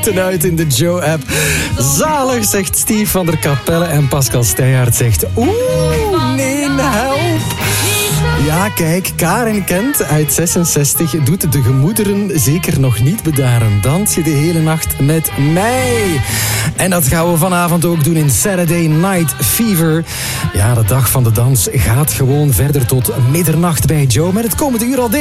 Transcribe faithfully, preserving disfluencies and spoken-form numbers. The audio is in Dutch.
uit in de Joe-app. Zalig, zegt Steve van der Kapelle. En Pascal Steyhaert zegt... Oeh, nee, help. Ja, kijk, Karen Kent uit zesenzestig doet de gemoederen zeker nog niet bedaren. Dans je de hele nacht met mij. En dat gaan we vanavond ook doen in Saturday Night Fever. Ja, de dag van de dans gaat gewoon verder tot middernacht bij Joe. Met het komende uur al